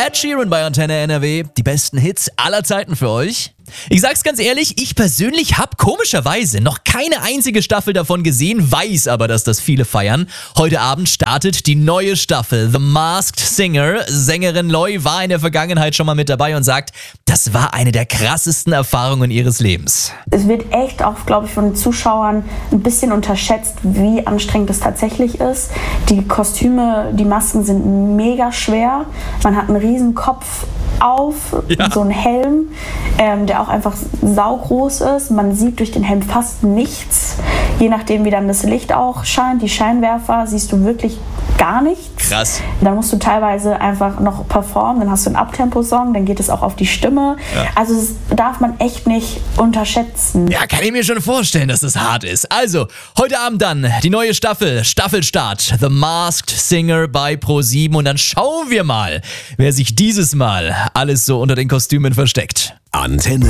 Ed Sheeran bei Antenne NRW. Die besten Hits aller Zeiten für euch. Ich sag's ganz ehrlich, ich persönlich habe komischerweise noch keine einzige Staffel davon gesehen, weiß aber, dass das viele feiern. Heute Abend startet die neue Staffel The Masked Singer. Sängerin Loi war in der Vergangenheit schon mal mit dabei und sagt, das war eine der krassesten Erfahrungen ihres Lebens. Es wird echt auch, glaube ich, von den Zuschauern ein bisschen unterschätzt, wie anstrengend es tatsächlich ist. Die Kostüme, die Masken sind mega schwer. Man hat einen riesen Kopf auf, so einen Helm, der auch einfach saugroß ist. Man sieht durch den Helm fast nichts. Je nachdem, wie dann das Licht auch scheint, die Scheinwerfer, siehst du wirklich gar nichts. Krass. Dann musst du teilweise einfach noch performen, dann hast du einen Abtempo-Song, dann geht es auch auf die Stimme. Ja. Also das darf man echt nicht unterschätzen. Ja, kann ich mir schon vorstellen, dass das hart ist. Also, heute Abend dann die neue Staffelstart, The Masked Singer bei Pro7 und dann schauen wir mal, wer sich dieses Mal alles so unter den Kostümen versteckt. Antenne